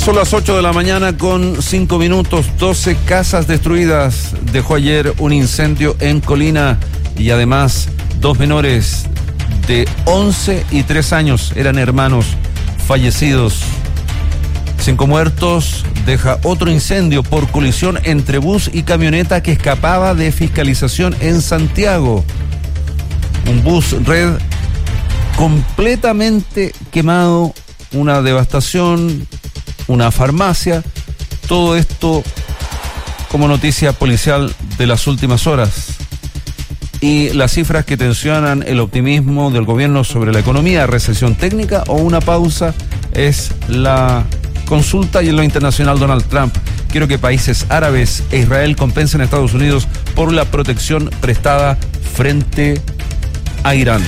Son las 8 de la mañana con 5 minutos. 12 casas destruidas dejó ayer un incendio en Colina y además 2 menores de 11 y 3 años eran hermanos fallecidos. 5 muertos deja otro incendio por colisión entre bus y camioneta que escapaba de fiscalización en Santiago. Un bus red completamente quemado, una devastación, una farmacia, todo esto como noticia policial de las últimas horas. Y las cifras que tensionan el optimismo del gobierno sobre la economía, recesión técnica o una pausa, es la consulta y en lo internacional Donald Trump. Quiero que países árabes e Israel compensen a Estados Unidos por la protección prestada frente a Irán.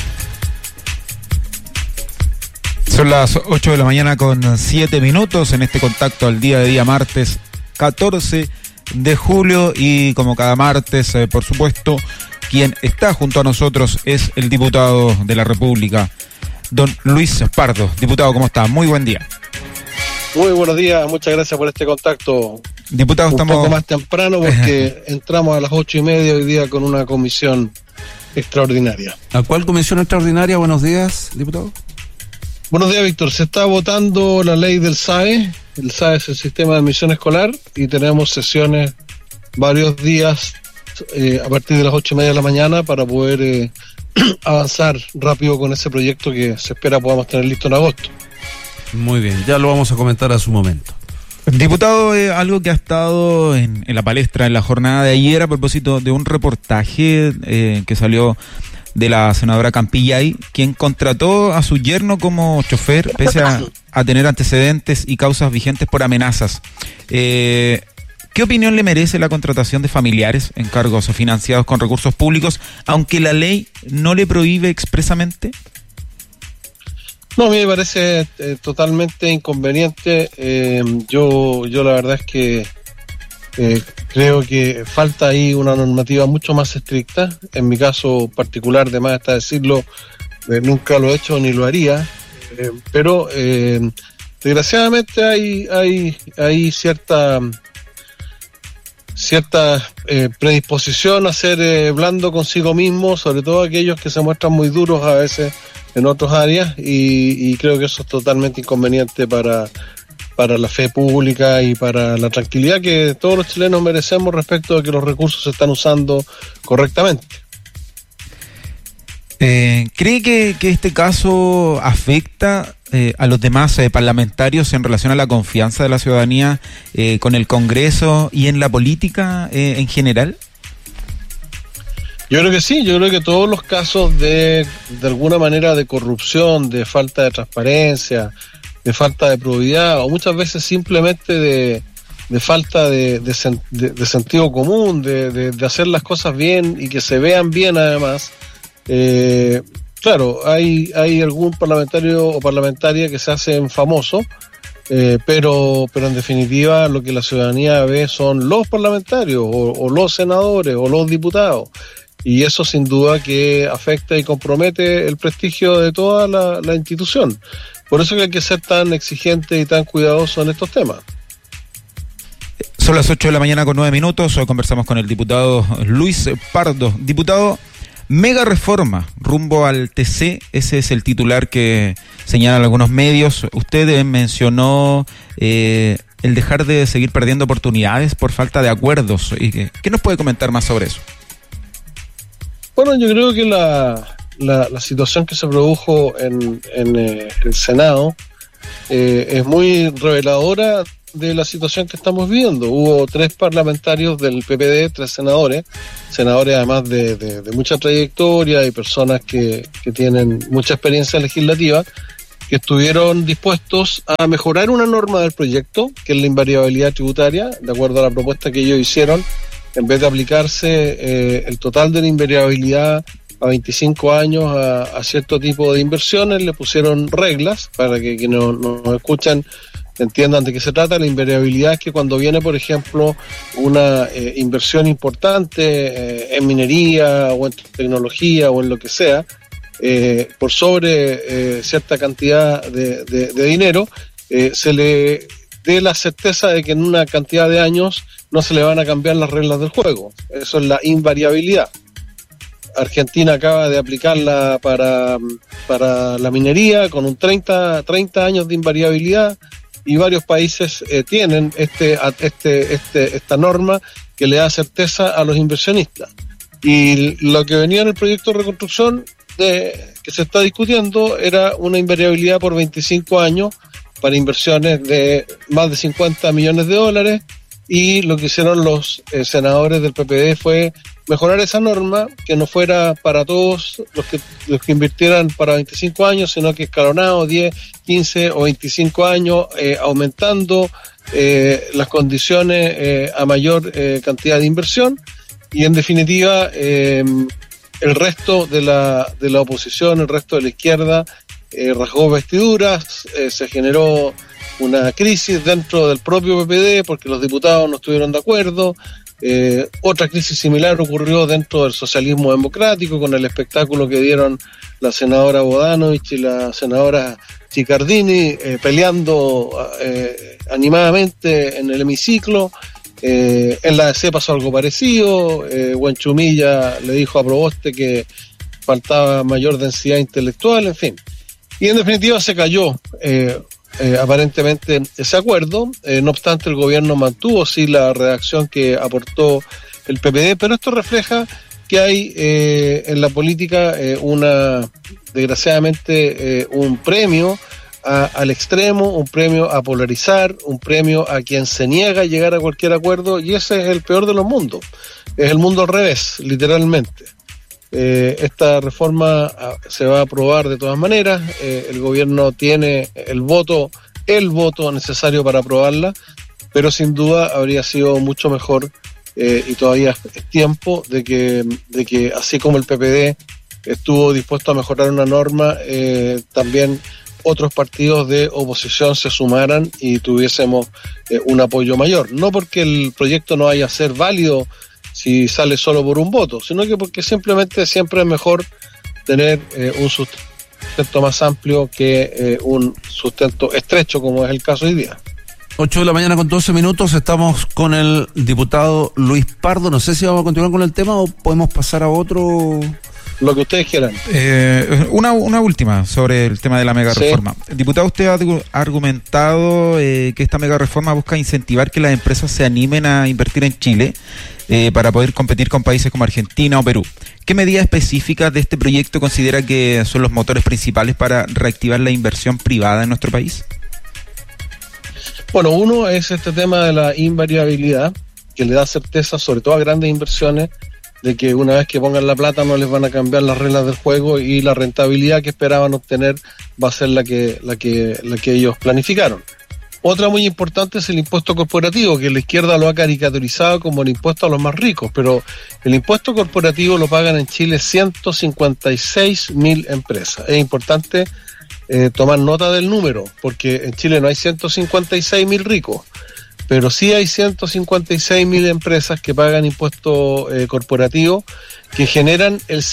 Son las 8 de la mañana con 7 minutos en este contacto al día martes 14 de julio y como cada martes, por supuesto, quien está junto a nosotros es el diputado de la República, don Luis Pardo. Diputado, ¿cómo está? Muy buen día. Muy buenos días, muchas gracias por este contacto. Diputado, estamos un poco más temprano porque entramos a las 8:30 hoy día con una comisión extraordinaria. ¿A cuál comisión extraordinaria? Buenos días, diputado. Buenos días, Víctor. Se está votando la ley del SAE. El SAE es el sistema de admisión escolar y tenemos sesiones varios días a partir de las 8:30 de la mañana para poder avanzar rápido con ese proyecto que se espera podamos tener listo en agosto. Muy bien, ya lo vamos a comentar a su momento. Diputado, algo que ha estado en la palestra en la jornada de ayer a propósito de un reportaje que salió de la senadora Campillay, quien contrató a su yerno como chofer pese a tener antecedentes y causas vigentes por amenazas. ¿Qué opinión le merece la contratación de familiares en cargos financiados con recursos públicos, aunque la ley no le prohíbe expresamente? No, a mí me parece totalmente inconveniente. Yo la verdad es que creo que falta ahí una normativa mucho más estricta. En mi caso particular, de más está decirlo, nunca lo he hecho ni lo haría, pero desgraciadamente hay cierta predisposición a ser blando consigo mismo, sobre todo aquellos que se muestran muy duros a veces en otras áreas, y creo que eso es totalmente inconveniente para la fe pública y para la tranquilidad que todos los chilenos merecemos respecto a que los recursos se están usando correctamente. ¿Cree que este caso afecta a los demás parlamentarios en relación a la confianza de la ciudadanía con el Congreso y en la política en general? Yo creo que sí, yo creo que todos los casos de alguna manera de corrupción, de falta de transparencia, de falta de probidad o muchas veces simplemente de falta de sentido común, de hacer las cosas bien y que se vean bien además. Claro, hay algún parlamentario o parlamentaria que se hacen famoso, pero en definitiva lo que la ciudadanía ve son los parlamentarios o los senadores o los diputados, y eso sin duda que afecta y compromete el prestigio de toda la institución. Por eso que hay que ser tan exigente y tan cuidadoso en estos temas. Son las 8 de la mañana con 9 minutos. Hoy conversamos con el diputado Luis Pardo. Diputado, mega reforma rumbo al TC, ese es el titular que señalan algunos medios. Usted mencionó el dejar de seguir perdiendo oportunidades por falta de acuerdos. ¿Qué nos puede comentar más sobre eso? Bueno, yo creo que la situación que se produjo en el Senado es muy reveladora de la situación que estamos viviendo. Hubo 3 parlamentarios del PPD, 3 senadores además de mucha trayectoria y personas que tienen mucha experiencia legislativa, que estuvieron dispuestos a mejorar una norma del proyecto, que es la invariabilidad tributaria, de acuerdo a la propuesta que ellos hicieron. En vez de aplicarse el total de la invariabilidad a 25 años a cierto tipo de inversiones, le pusieron reglas para que quienes nos escuchan entiendan de qué se trata. La invariabilidad es que cuando viene, por ejemplo, una inversión importante en minería o en tecnología o en lo que sea, por sobre cierta cantidad de dinero, se le dé la certeza de que en una cantidad de años no se le van a cambiar las reglas del juego. Eso es la invariabilidad. Argentina acaba de aplicarla para la minería con un 30 años de invariabilidad, y varios países tienen esta norma que le da certeza a los inversionistas. Y lo que venía en el proyecto de reconstrucción que se está discutiendo era una invariabilidad por 25 años para inversiones de más de 50 millones de dólares, y lo que hicieron los senadores del PPD fue mejorar esa norma, que no fuera para todos los que invirtieran para 25 años, sino que escalonado 10, 15 o 25 años, aumentando las condiciones a mayor cantidad de inversión. Y en definitiva, el resto de la oposición, el resto de la izquierda, rasgó vestiduras, se generó una crisis dentro del propio PPD porque los diputados no estuvieron de acuerdo. Otra crisis similar ocurrió dentro del socialismo democrático con el espectáculo que dieron la senadora Bodanovich y la senadora Ciccardini peleando animadamente en el hemiciclo. En la DC pasó algo parecido. Huenchumilla le dijo a Proboste que faltaba mayor densidad intelectual, en fin. Y en definitiva se cayó aparentemente ese acuerdo. No obstante, el gobierno mantuvo sí la redacción que aportó el PPD, pero esto refleja que hay en la política desgraciadamente un premio al extremo, un premio a polarizar, un premio a quien se niega a llegar a cualquier acuerdo, y ese es el peor de los mundos. Es el mundo al revés, literalmente. Esta reforma se va a aprobar de todas maneras. El gobierno tiene el voto necesario para aprobarla, pero sin duda habría sido mucho mejor, y todavía es tiempo de que así como el PPD estuvo dispuesto a mejorar una norma, también otros partidos de oposición se sumaran y tuviésemos un apoyo mayor. No porque el proyecto no vaya a ser válido si sale solo por un voto, sino que porque simplemente siempre es mejor tener un sustento más amplio que un sustento estrecho, como es el caso hoy día. 8:12 a.m, estamos con el diputado Luis Pardo. No sé si vamos a continuar con el tema o podemos pasar a otro. Lo que ustedes quieran. Una última sobre el tema de la mega reforma. Sí. Diputado, usted ha argumentado que esta mega reforma busca incentivar que las empresas se animen a invertir en Chile para poder competir con países como Argentina o Perú. ¿Qué medidas específicas de este proyecto considera que son los motores principales para reactivar la inversión privada en nuestro país? Bueno, uno es este tema de la invariabilidad, que le da certeza sobre todo a grandes inversiones de que una vez que pongan la plata no les van a cambiar las reglas del juego, y la rentabilidad que esperaban obtener va a ser la que ellos planificaron. Otra muy importante es el impuesto corporativo, que la izquierda lo ha caricaturizado como el impuesto a los más ricos, pero el impuesto corporativo lo pagan en Chile 156.000 empresas. Es importante tomar nota del número, porque en Chile no hay 156.000 ricos, pero sí hay 156.000 empresas que pagan impuesto corporativo, que generan el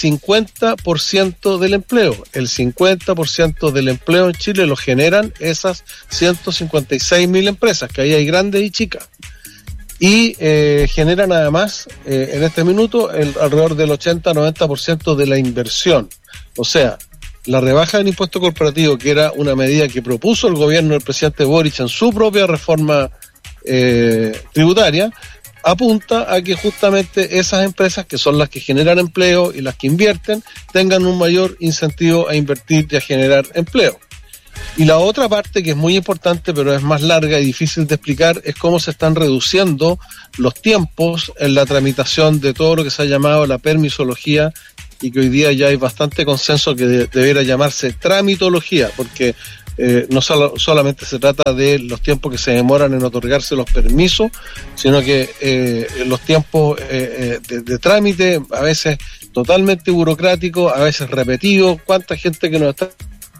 50% del empleo. El 50% del empleo en Chile lo generan esas 156.000 empresas, que ahí hay grandes y chicas. Y generan además, en este minuto, alrededor del 80-90% de la inversión. O sea, la rebaja del impuesto corporativo, que era una medida que propuso el gobierno del presidente Boric en su propia reforma tributaria, apunta a que justamente esas empresas, que son las que generan empleo y las que invierten, tengan un mayor incentivo a invertir y a generar empleo. Y la otra parte, que es muy importante pero es más larga y difícil de explicar, es cómo se están reduciendo los tiempos en la tramitación de todo lo que se ha llamado la permisología, y que hoy día ya hay bastante consenso que debiera llamarse tramitología, porque no solamente se trata de los tiempos que se demoran en otorgarse los permisos, sino que los tiempos de trámite, a veces totalmente burocráticos, a veces repetidos. ¿Cuánta gente que nos está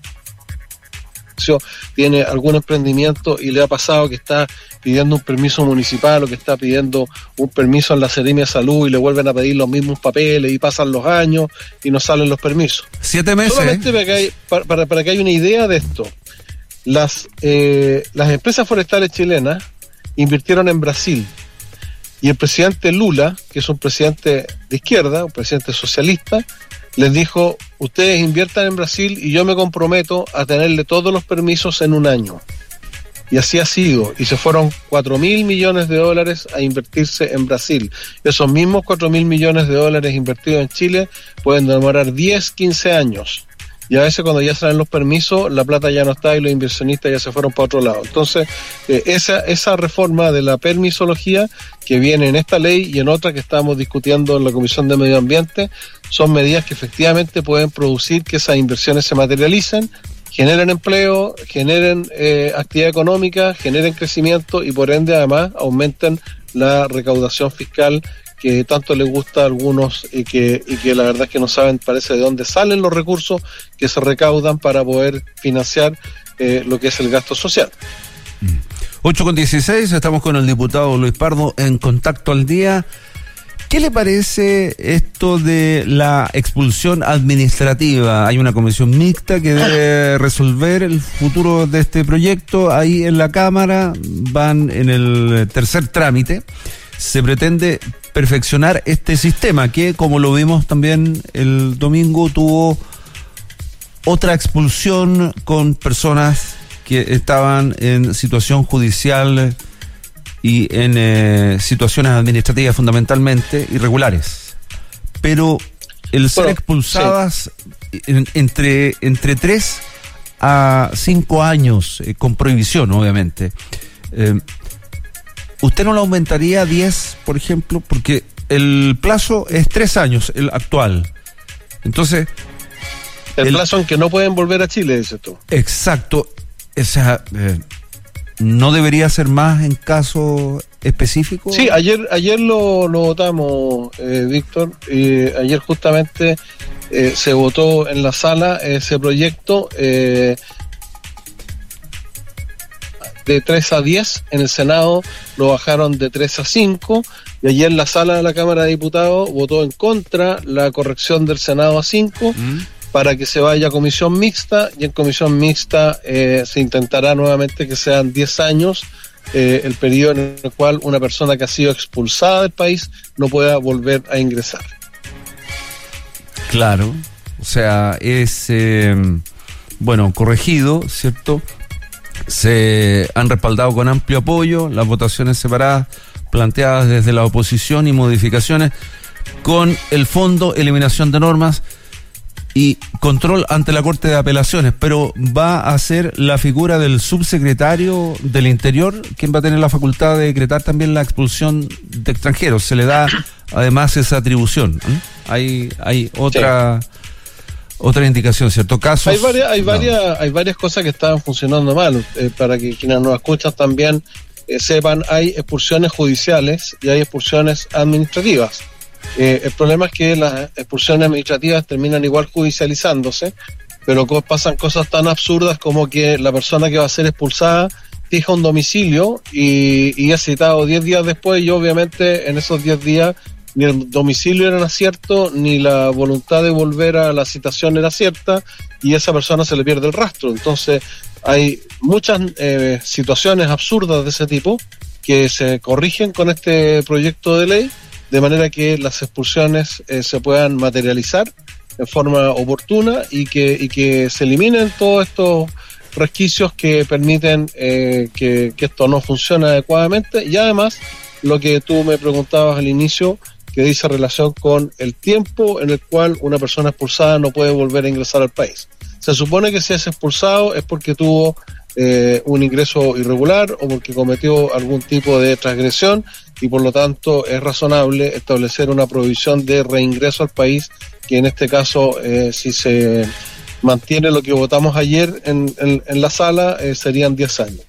tiene algún emprendimiento y le ha pasado que está pidiendo un permiso municipal o que está pidiendo un permiso en la Seremia de Salud y le vuelven a pedir los mismos papeles y pasan los años y no salen los permisos? 7 meses. Solamente para que haya una idea de esto. las empresas forestales chilenas invirtieron en Brasil, y el presidente Lula, que es un presidente de izquierda, un presidente socialista, les dijo: ustedes inviertan en Brasil y yo me comprometo a tenerle todos los permisos en un año. Y así ha sido, y se fueron $4.000 millones a invertirse en Brasil. Esos mismos $4.000 millones invertidos en Chile pueden demorar 10, 15 años. Y a veces cuando ya salen los permisos, la plata ya no está y los inversionistas ya se fueron para otro lado. Entonces, esa reforma de la permisología que viene en esta ley y en otra que estamos discutiendo en la Comisión de Medio Ambiente, son medidas que efectivamente pueden producir que esas inversiones se materialicen, generen empleo, generen actividad económica, generen crecimiento y por ende además aumenten la recaudación fiscal que tanto les gusta a algunos y que la verdad es que no saben, parece, de dónde salen los recursos que se recaudan para poder financiar lo que es el gasto social. 8:16, estamos con el diputado Luis Pardo en Contacto al Día. ¿Qué le parece esto de la expulsión administrativa? Hay una comisión mixta que debe resolver el futuro de este proyecto. Ahí en la Cámara van en el tercer trámite. Se pretende perfeccionar este sistema que, como lo vimos también el domingo, tuvo otra expulsión con personas que estaban en situación judicial y en situaciones administrativas fundamentalmente irregulares. Pero el ser expulsadas entre 3 a 5 años, con prohibición obviamente, ¿usted no lo aumentaría a 10, por ejemplo? Porque el plazo es 3 años, el actual. Entonces... El plazo en que no pueden volver a Chile, dices tú. Exacto. Esa, ¿no debería ser más en caso específico? Sí, ayer lo votamos, Víctor. Ayer justamente se votó en la sala ese proyecto de 3 a 10, en el Senado lo bajaron de 3 a 5, y ayer la sala de la Cámara de Diputados votó en contra la corrección del Senado a 5, para que se vaya a comisión mixta, y en comisión mixta se intentará nuevamente que sean 10 años el periodo en el cual una persona que ha sido expulsada del país no pueda volver a ingresar. Claro, o sea, es, corregido, ¿cierto? Se han respaldado con amplio apoyo las votaciones separadas planteadas desde la oposición y modificaciones con el fondo, eliminación de normas y control ante la Corte de Apelaciones, pero va a ser la figura del subsecretario del Interior quien va a tener la facultad de decretar también la expulsión de extranjeros. Se le da además esa atribución. Hay otra indicación, ¿cierto? Casos. Hay varias cosas que estaban funcionando mal. Para que quienes nos escuchan también sepan, hay expulsiones judiciales y hay expulsiones administrativas. El problema es que las expulsiones administrativas terminan igual judicializándose, pero pasan cosas tan absurdas como que la persona que va a ser expulsada fija un domicilio y es citado 10 días después, y obviamente en esos 10 días ni el domicilio era cierto, ni la voluntad de volver a la citación era cierta, y a esa persona se le pierde el rastro. Entonces hay muchas situaciones absurdas de ese tipo que se corrigen con este proyecto de ley, de manera que las expulsiones se puedan materializar en forma oportuna y que se eliminen todos estos resquicios que permiten que esto no funcione adecuadamente. Y además, lo que tú me preguntabas al inicio, que dice relación con el tiempo en el cual una persona expulsada no puede volver a ingresar al país. Se supone que si es expulsado es porque tuvo un ingreso irregular o porque cometió algún tipo de transgresión, y por lo tanto es razonable establecer una prohibición de reingreso al país, que en este caso, si se mantiene lo que votamos ayer en la sala, serían 10 años.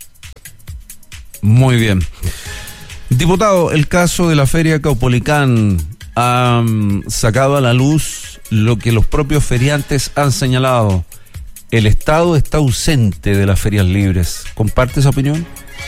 Muy bien. Diputado, el caso de la Feria Caupolicán ha sacado a la luz lo que los propios feriantes han señalado. El Estado está ausente de las ferias libres. ¿Comparte esa opinión?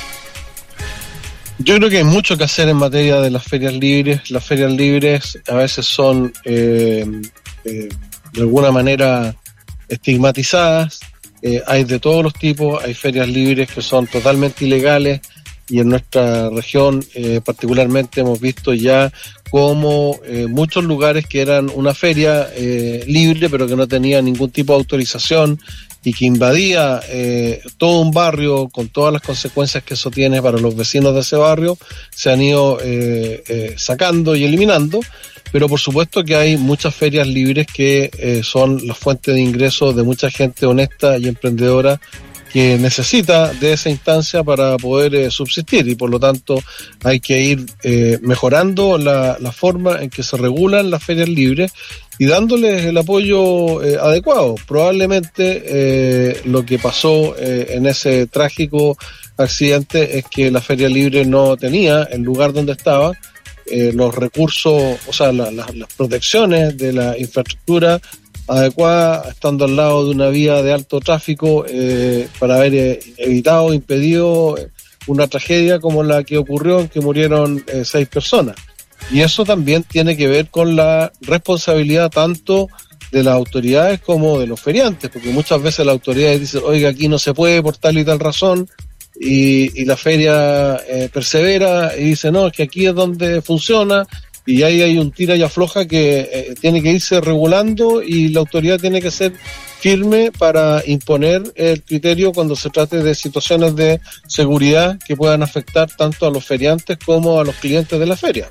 Yo creo que hay mucho que hacer en materia de las ferias libres. Las ferias libres a veces son de alguna manera estigmatizadas. hay de todos los tipos, hay ferias libres que son totalmente ilegales, y en nuestra región particularmente hemos visto ya como muchos lugares que eran una feria libre pero que no tenía ningún tipo de autorización y que invadía todo un barrio con todas las consecuencias que eso tiene para los vecinos de ese barrio, se han ido sacando y eliminando. Pero por supuesto que hay muchas ferias libres que son la fuente de ingresos de mucha gente honesta y emprendedora que necesita de esa instancia para poder subsistir, y por lo tanto hay que ir mejorando la forma en que se regulan las ferias libres y dándoles el apoyo adecuado. Probablemente lo que pasó en ese trágico accidente es que la feria libre no tenía el lugar donde estaba, los recursos, o sea, las protecciones de la infraestructura adecuada, estando al lado de una vía de alto tráfico, para haber evitado, impedido una tragedia como la que ocurrió, en que murieron 6 personas. Y eso también tiene que ver con la responsabilidad tanto de las autoridades como de los feriantes, porque muchas veces las autoridades dicen, oiga, aquí no se puede por tal y tal razón, y la feria persevera y dice, no, es que aquí es donde funciona. Y ahí hay un tira y afloja que tiene que irse regulando, y la autoridad tiene que ser firme para imponer el criterio cuando se trate de situaciones de seguridad que puedan afectar tanto a los feriantes como a los clientes de la feria.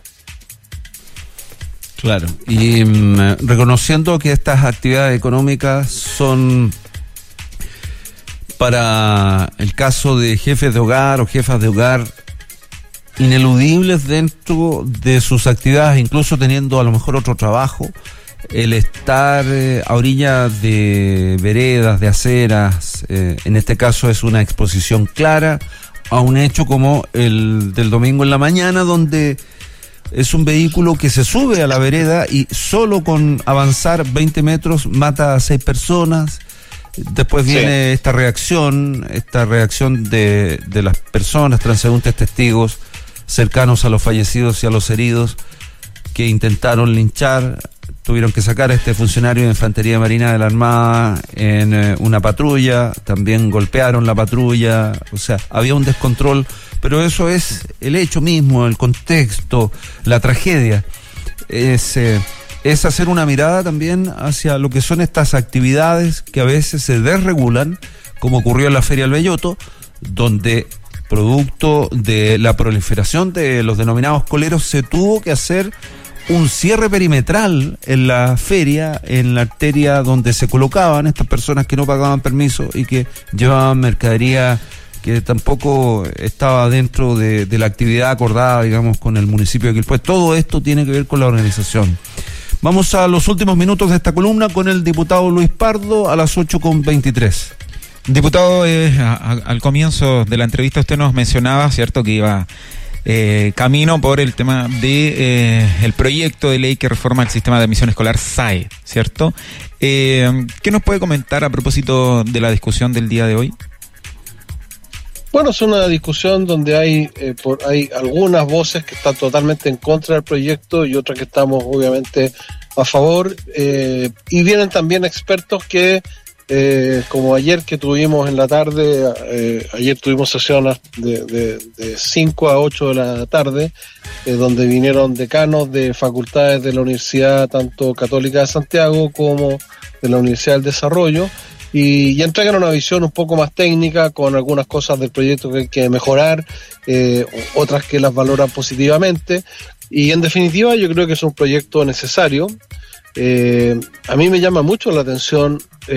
Claro, y reconociendo que estas actividades económicas son, para el caso de jefes de hogar o jefas de hogar, ineludibles dentro de sus actividades, incluso teniendo a lo mejor otro trabajo, el estar a orillas de veredas, de aceras, en este caso es una exposición clara a un hecho como el del domingo en la mañana, donde es un vehículo que se sube a la vereda y solo con avanzar 20 metros mata a 6 personas. Después viene esta reacción de las personas, transeúntes, testigos cercanos a los fallecidos y a los heridos, que intentaron linchar, tuvieron que sacar a este funcionario de Infantería Marina de la Armada en una patrulla, también golpearon la patrulla, o sea, había un descontrol, pero eso es el hecho mismo, el contexto, la tragedia. Es hacer una mirada también hacia lo que son estas actividades que a veces se desregulan, como ocurrió en la Feria del Belloto, donde producto de la proliferación de los denominados coleros se tuvo que hacer un cierre perimetral en la feria, en la arteria donde se colocaban estas personas que no pagaban permiso y que llevaban mercadería que tampoco estaba dentro de la actividad acordada, digamos, con el municipio de Quilpué. Todo esto tiene que ver con la organización. Vamos a los últimos minutos de esta columna con el diputado Luis Pardo a las 8:23. Diputado, al comienzo de la entrevista usted nos mencionaba, ¿cierto?, que iba camino por el tema de el proyecto de ley que reforma el sistema de admisión escolar SAE, ¿cierto? ¿Qué nos puede comentar a propósito de la discusión del día de hoy? Bueno, es una discusión donde hay algunas voces que están totalmente en contra del proyecto y otras que estamos obviamente a favor, y vienen también expertos que como ayer que tuvimos en la tarde, ayer tuvimos sesiones de 5 a 8 de la tarde, donde vinieron decanos de facultades de la Universidad tanto Católica de Santiago como de la Universidad del Desarrollo, y entregan una visión un poco más técnica con algunas cosas del proyecto que hay que mejorar, otras que las valoran positivamente, y en definitiva yo creo que es un proyecto necesario. A mí me llama mucho la atención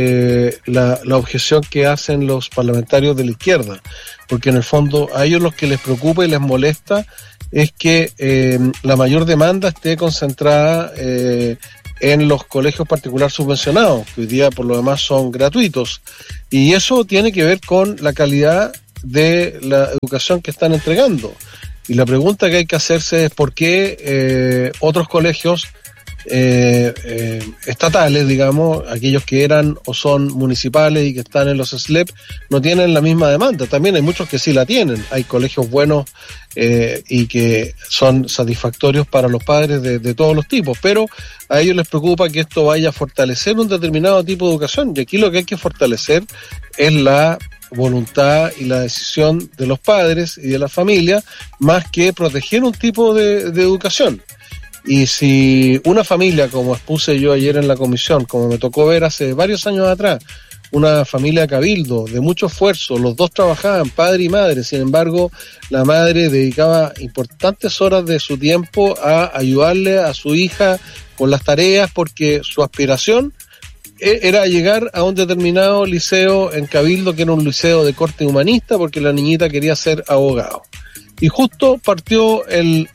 la objeción que hacen los parlamentarios de la izquierda, porque en el fondo a ellos lo que les preocupa y les molesta es que la mayor demanda esté concentrada en los colegios particulares subvencionados, que hoy día por lo demás son gratuitos, y eso tiene que ver con la calidad de la educación que están entregando. Y la pregunta que hay que hacerse es por qué otros colegios estatales, digamos, aquellos que eran o son municipales y que están en los SLEP, no tienen la misma demanda. También hay muchos que sí la tienen. Hay colegios buenos y que son satisfactorios para los padres de todos los tipos, pero a ellos les preocupa que esto vaya a fortalecer un determinado tipo de educación, y aquí lo que hay que fortalecer es la voluntad y la decisión de los padres y de la familia, más que proteger un tipo de educación. Y si una familia, como expuse yo ayer en la comisión, como me tocó ver hace varios años atrás, una familia de Cabildo, de mucho esfuerzo, los dos trabajaban, padre y madre, sin embargo, la madre dedicaba importantes horas de su tiempo a ayudarle a su hija con las tareas, porque su aspiración era llegar a un determinado liceo en Cabildo, que era un liceo de corte humanista, porque la niñita quería ser abogado. Y justo partió el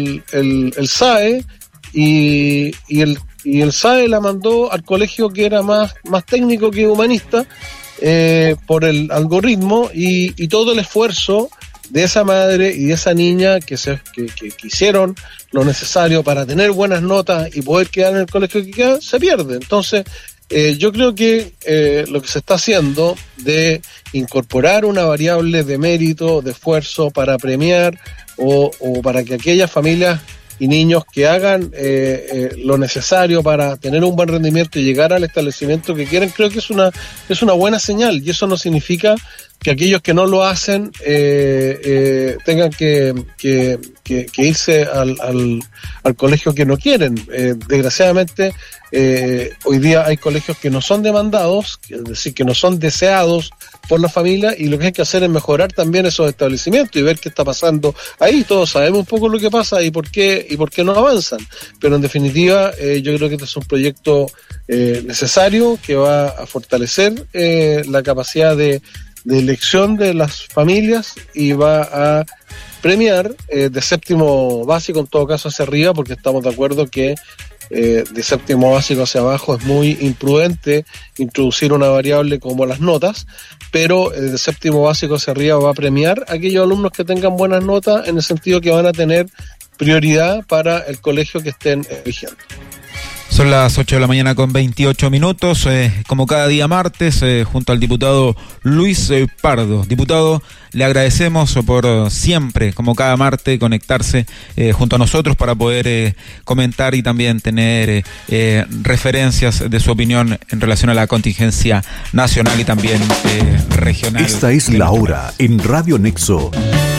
SAE y el SAE la mandó al colegio que era más técnico que humanista por el algoritmo y todo el esfuerzo de esa madre y de esa niña que hicieron lo necesario para tener buenas notas y poder quedar en el colegio que queda, se pierde. Entonces, yo creo que lo que se está haciendo de incorporar una variable de mérito, de esfuerzo para premiar o para que aquellas familias y niños que hagan lo necesario para tener un buen rendimiento y llegar al establecimiento que quieren, creo que es una buena señal, y eso no significa que aquellos que no lo hacen tengan que irse al colegio que no quieren. Desgraciadamente, hoy día hay colegios que no son demandados, es decir, que no son deseados por la familia, y lo que hay que hacer es mejorar también esos establecimientos y ver qué está pasando ahí. Todos sabemos un poco lo que pasa y por qué no avanzan, pero en definitiva yo creo que este es un proyecto necesario que va a fortalecer la capacidad de elección de las familias y va a premiar de séptimo básico, en todo caso hacia arriba, porque estamos de acuerdo que de séptimo básico hacia abajo es muy imprudente introducir una variable como las notas, pero de séptimo básico hacia arriba va a premiar a aquellos alumnos que tengan buenas notas, en el sentido que van a tener prioridad para el colegio que estén eligiendo. Son las 8 de la mañana con 28 minutos, como cada día martes, junto al diputado Luis Pardo. Diputado, le agradecemos por siempre, como cada martes, conectarse junto a nosotros para poder comentar y también tener referencias de su opinión en relación a la contingencia nacional y también regional. Esta es la hora en Radio Nexo.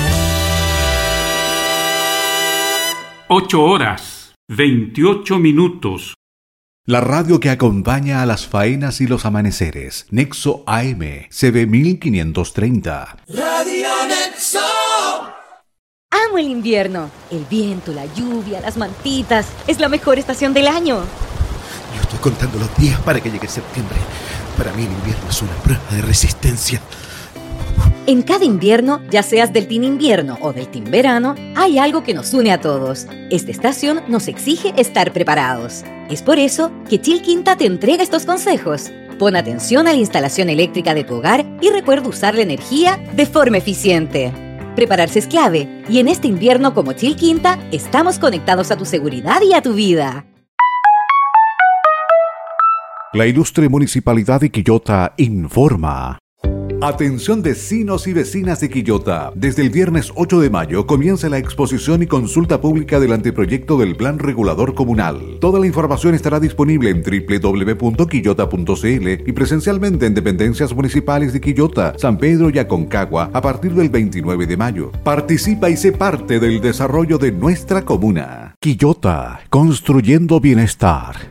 8 horas, 28 minutos. La radio que acompaña a las faenas y los amaneceres. Nexo AM, CB 1530. Radio Nexo. Amo el invierno. El viento, la lluvia, las mantitas. Es la mejor estación del año. Yo estoy contando los días para que llegue septiembre. Para mí el invierno es una prueba de resistencia. En cada invierno, ya seas del team invierno o del team verano, hay algo que nos une a todos. Esta estación nos exige estar preparados. Es por eso que Chilquinta te entrega estos consejos. Pon atención a la instalación eléctrica de tu hogar y recuerda usar la energía de forma eficiente. Prepararse es clave, y en este invierno como Chilquinta, estamos conectados a tu seguridad y a tu vida. La Ilustre Municipalidad de Quillota informa. Atención vecinos y vecinas de Quillota. Desde el viernes 8 de mayo comienza la exposición y consulta pública del anteproyecto del Plan Regulador Comunal. Toda la información estará disponible en www.quillota.cl y presencialmente en dependencias municipales de Quillota, San Pedro y Aconcagua a partir del 29 de mayo. Participa y sé parte del desarrollo de nuestra comuna. Quillota, construyendo bienestar.